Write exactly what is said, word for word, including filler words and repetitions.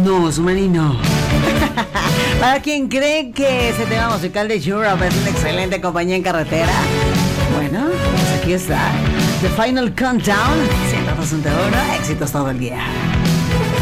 No, submarino. Para quien cree que ese tema musical de Europe es una excelente compañía en carretera, bueno, pues aquí está. The Final Countdown, ciento dos punto uno, éxitos todo el día.